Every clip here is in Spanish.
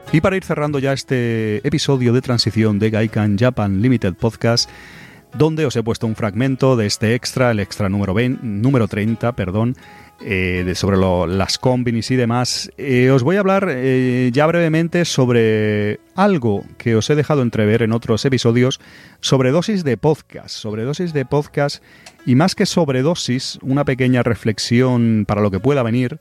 Y para ir cerrando ya este episodio de transición de Gaikan Japan Limited Podcast, donde os he puesto un fragmento de este extra, el extra número 30, sobre las combinis y demás, os voy a hablar ya brevemente sobre algo que os he dejado entrever en otros episodios, sobredosis de podcast, y más que sobredosis, una pequeña reflexión para lo que pueda venir.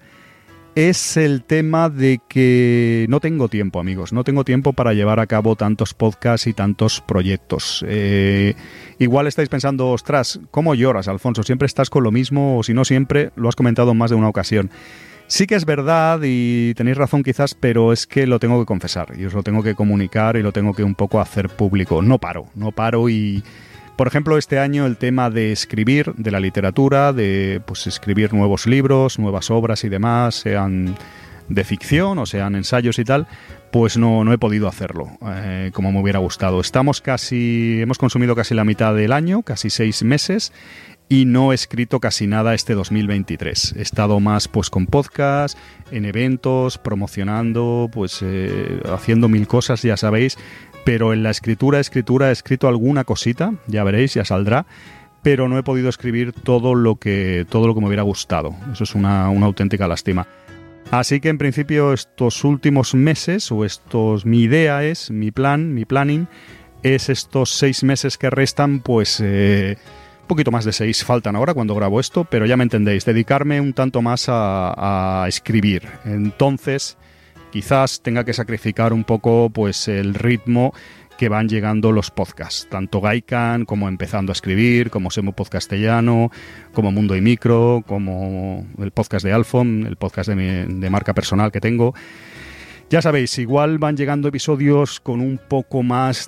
Es el tema de que no tengo tiempo, amigos. No tengo tiempo para llevar a cabo tantos podcasts y tantos proyectos. Igual estáis pensando, ostras, ¿cómo lloras, Alfonso? ¿Siempre estás con lo mismo? O si no siempre, lo has comentado en más de una ocasión. Sí que es verdad y tenéis razón quizás, pero es que lo tengo que confesar. Y os lo tengo que comunicar y lo tengo que un poco hacer público. No paro y... Por ejemplo, este año el tema de escribir, de la literatura, de escribir nuevos libros, nuevas obras y demás, sean de ficción o sean ensayos y tal, pues no he podido hacerlo como me hubiera gustado. Hemos consumido casi la mitad del año, casi 6 meses, y no he escrito casi nada este 2023. He estado más con podcast, en eventos, promocionando, haciendo mil cosas, ya sabéis. Pero en la escritura he escrito alguna cosita, ya veréis, ya saldrá, pero no he podido escribir todo lo que me hubiera gustado. Eso es una auténtica lástima. Así que en principio estos últimos meses, mi planning, es estos 6 meses que restan, un poquito más de 6 faltan ahora cuando grabo esto, pero ya me entendéis, dedicarme un tanto más a escribir. Entonces... quizás tenga que sacrificar un poco el ritmo que van llegando los podcasts, tanto Gaikan como Empezando a Escribir, como Semo Podcastellano, como Mundo y Micro, como el podcast de Alfon, el podcast de marca personal que tengo. Ya sabéis, igual van llegando episodios con un poco más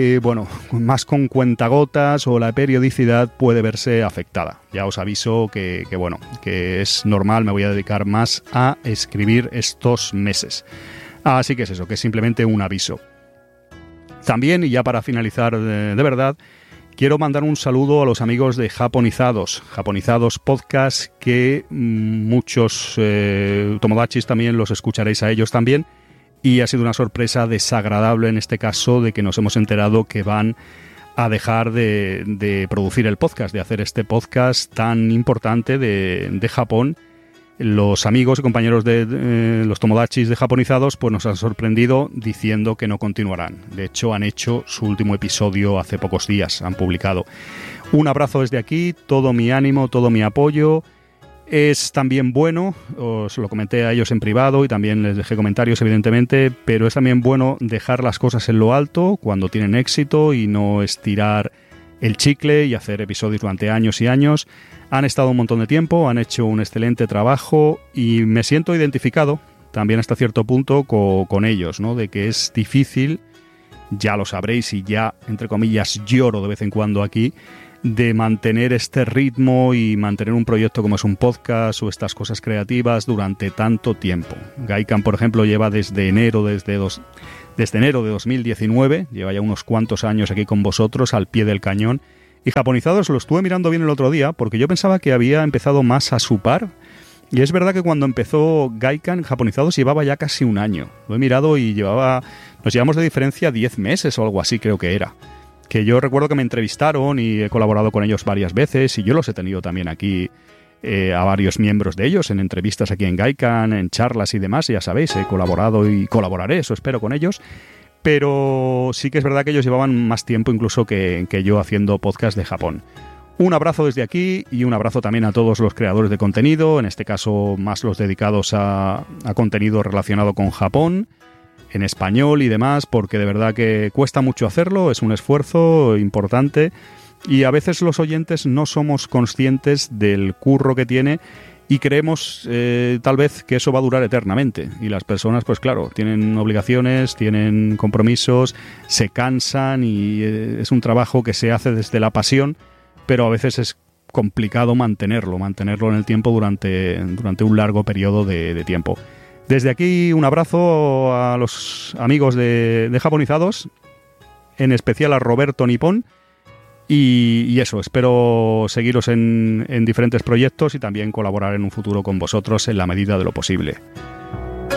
más con cuentagotas, o la periodicidad puede verse afectada. Ya os aviso que es normal, me voy a dedicar más a escribir estos meses. Así que es eso, que es simplemente un aviso. También, y ya para finalizar de verdad, quiero mandar un saludo a los amigos de Japonizados Podcast, que muchos tomodachis también los escucharéis a ellos también. Y ha sido una sorpresa desagradable en este caso de que nos hemos enterado que van a dejar de producir el podcast, de hacer este podcast tan importante de Japón. Los amigos y compañeros de los tomodachis de Japonizados nos han sorprendido diciendo que no continuarán. De hecho, han hecho su último episodio hace pocos días, han publicado. Un abrazo desde aquí, todo mi ánimo, todo mi apoyo. Es también bueno, os lo comenté a ellos en privado y también les dejé comentarios evidentemente, pero es también bueno dejar las cosas en lo alto cuando tienen éxito y no estirar el chicle y hacer episodios durante años y años. Han estado un montón de tiempo, han hecho un excelente trabajo y me siento identificado también hasta cierto punto con ellos, ¿no? De que es difícil, ya lo sabréis y ya, entre comillas, lloro de vez en cuando aquí, de mantener este ritmo y mantener un proyecto como es un podcast o estas cosas creativas durante tanto tiempo. Gaikan, por ejemplo, lleva desde enero de 2019, lleva ya unos cuantos años aquí con vosotros al pie del cañón. Y Japonizados lo estuve mirando bien el otro día porque yo pensaba que había empezado más a su par. Y es verdad que cuando empezó Gaikan, Japonizados llevaba ya casi un año. Lo he mirado y nos llevamos de diferencia 10 meses o algo así, creo que era. Que yo recuerdo que me entrevistaron y he colaborado con ellos varias veces y yo los he tenido también aquí a varios miembros de ellos en entrevistas aquí en Gaikan, en charlas y demás. Ya sabéis, he colaborado y colaboraré, eso espero, con ellos. Pero sí que es verdad que ellos llevaban más tiempo incluso que yo haciendo podcast de Japón. Un abrazo desde aquí y un abrazo también a todos los creadores de contenido, en este caso más los dedicados a contenido relacionado con Japón, en español y demás, porque de verdad que cuesta mucho hacerlo, es un esfuerzo importante y a veces los oyentes no somos conscientes del curro que tiene y creemos tal vez que eso va a durar eternamente y las personas pues claro, tienen obligaciones, tienen compromisos, se cansan y es un trabajo que se hace desde la pasión, pero a veces es complicado mantenerlo en el tiempo durante un largo periodo de tiempo. Desde aquí un abrazo a los amigos de Japonizados, en especial a Roberto Nippon, y eso, espero seguiros en diferentes proyectos y también colaborar en un futuro con vosotros en la medida de lo posible.